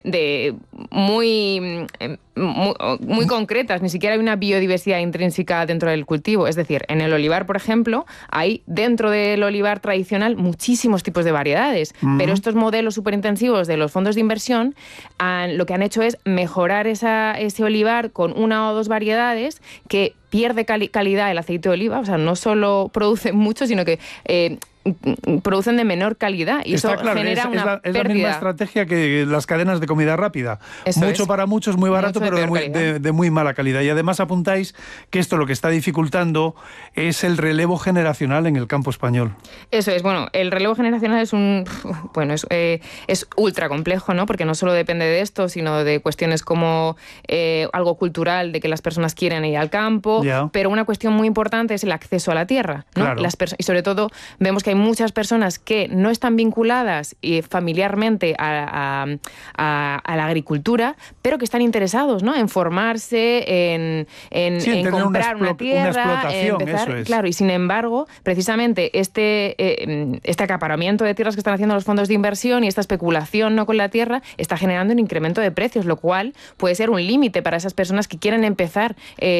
muy concretas, ni siquiera hay una biodiversidad intrínseca dentro del cultivo. Es decir, en el olivar, por ejemplo, hay dentro del olivar tradicional muchísimos tipos de variedades, pero estos modelos superintensivos de los fondos de inversión lo que han hecho es mejorar ese olivar con una o dos variedades que pierde calidad el aceite de oliva, o sea, no solo producen mucho, sino que producen de menor calidad y está eso claro, genera una pérdida. Es la misma estrategia que las cadenas de comida rápida. Mucho para muchos, muy barato, pero de muy mala calidad. Y además apuntáis que esto lo que está dificultando es el relevo generacional en el campo español. Eso es, bueno, el relevo generacional es ultra complejo, ¿no? Porque no solo depende de esto, sino de cuestiones como algo cultural, de que las personas quieren ir al campo, pero una cuestión muy importante es el acceso a la tierra, ¿no? Claro. Y sobre todo vemos que hay muchas personas que no están vinculadas familiarmente a la agricultura, pero que están interesados, ¿no? En formarse, en comprar una tierra, explotación, eso es. Claro, y sin embargo, precisamente este acaparamiento de tierras que están haciendo los fondos de inversión y esta especulación, ¿no?, con la tierra está generando un incremento de precios, lo cual puede ser un límite para esas personas que quieren empezar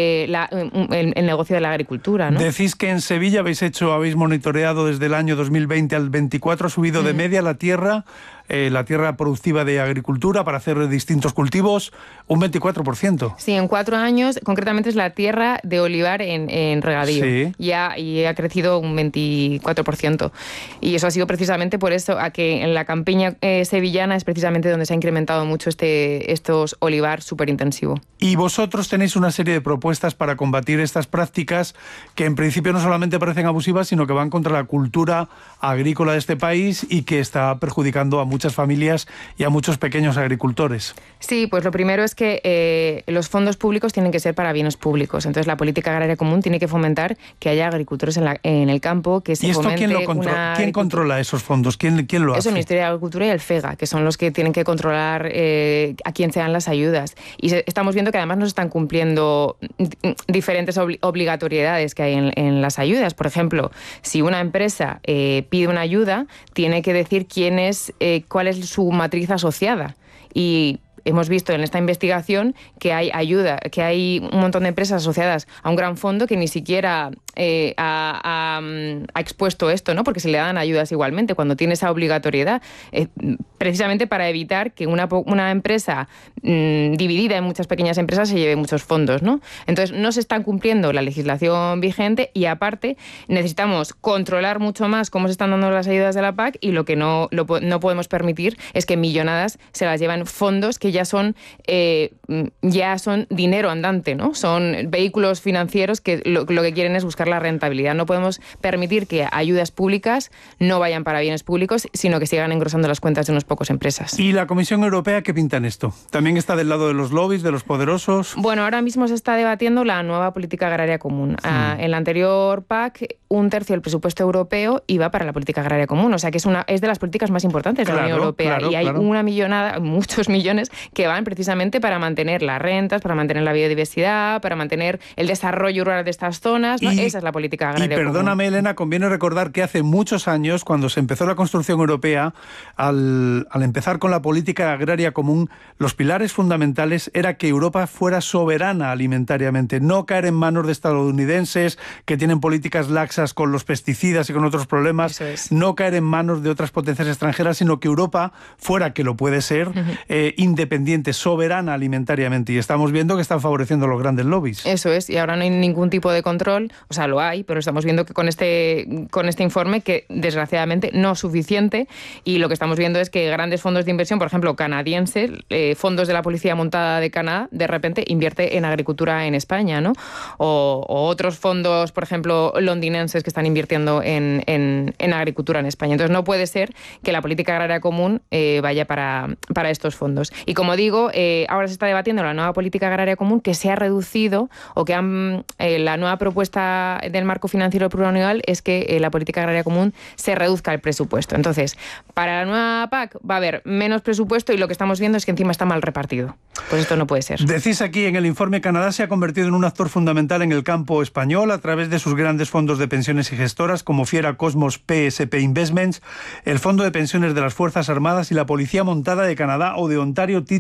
el negocio de la agricultura, ¿no? Decís que en Sevilla habéis monitoreado desde el año 2020 al 24, ha subido de media la tierra productiva de agricultura para hacer distintos cultivos, un 24%. Sí, en 4 años, concretamente es la tierra de olivar en regadío. Sí. Y ha crecido un 24%. Y eso ha sido precisamente por eso, a que en la campiña sevillana es precisamente donde se ha incrementado mucho estos olivar superintensivo. Y vosotros tenéis una serie de propuestas para combatir estas prácticas que en principio no solamente parecen abusivas, sino que van contra la cultura agrícola de este país y que está perjudicando a muchas familias y a muchos pequeños agricultores. Sí, pues lo primero es que los fondos públicos tienen que ser para bienes públicos. Entonces la política agraria común tiene que fomentar que haya agricultores en el campo, que se ¿Y esto fomente quién controla esos fondos? ¿Quién lo hace? Es el Ministerio de Agricultura y el FEGA, que son los que tienen que controlar a quién se dan las ayudas. Y estamos viendo que además no se están cumpliendo diferentes obligatoriedades que hay en las ayudas. Por ejemplo, si una empresa pide una ayuda, tiene que decir cuál es su matriz asociada. Y hemos visto en esta investigación que hay un montón de empresas asociadas a un gran fondo que ni siquiera ha expuesto esto, ¿no? Porque se le dan ayudas igualmente cuando tiene esa obligatoriedad, precisamente para evitar que una empresa dividida en muchas pequeñas empresas se lleve muchos fondos, ¿no? Entonces no se está cumpliendo la legislación vigente y aparte necesitamos controlar mucho más cómo se están dando las ayudas de la PAC y lo que no podemos permitir es que millonadas se las llevan fondos que ya son dinero andante, ¿no? Son vehículos financieros que lo que quieren es buscar la rentabilidad. No podemos permitir que ayudas públicas no vayan para bienes públicos, sino que sigan engrosando las cuentas de unas pocas empresas. ¿Y la Comisión Europea qué pinta en esto? ¿También está del lado de los lobbies, de los poderosos? Bueno, ahora mismo se está debatiendo la nueva política agraria común. En la anterior PAC, 1/3 del presupuesto europeo iba para la política agraria común. O sea que es de las políticas más importantes de la Unión Europea. Y hay una millonada, muchos millones que van precisamente para mantener las rentas, para mantener la biodiversidad, para mantener el desarrollo rural de estas zonas, ¿no? Esa es la política agraria común. Y perdóname, Elena, conviene recordar que hace muchos años, cuando se empezó la construcción europea, al empezar con la política agraria común, los pilares fundamentales era que Europa fuera soberana alimentariamente, no caer en manos de estadounidenses que tienen políticas laxas con los pesticidas y con otros problemas, no caer en manos de otras potencias extranjeras, sino que Europa fuera, que lo puede ser, independiente, soberana alimentariamente. Y estamos viendo que están favoreciendo a los grandes lobbies. Eso es, y ahora no hay ningún tipo de control, o sea, lo hay, pero estamos viendo que con este informe, que desgraciadamente no es suficiente, y lo que estamos viendo es que grandes fondos de inversión, por ejemplo, canadienses, fondos de la Policía Montada de Canadá, de repente invierte en agricultura en España, ¿no? O otros fondos, por ejemplo, londinenses que están invirtiendo en agricultura en España. Entonces no puede ser que la política agraria común vaya para estos fondos. Y como digo, ahora se está debatiendo la nueva política agraria común, que se ha reducido, o que la nueva propuesta del marco financiero plurianual es que la política agraria común se reduzca el presupuesto. Entonces, para la nueva PAC va a haber menos presupuesto y lo que estamos viendo es que encima está mal repartido. Pues esto no puede ser. Decís aquí en el informe, Canadá se ha convertido en un actor fundamental en el campo español a través de sus grandes fondos de pensiones pensiones y gestoras como Fiera, Cosmos, PSP Investments, el Fondo de Pensiones de las Fuerzas Armadas y la Policía Montada de Canadá o de Ontario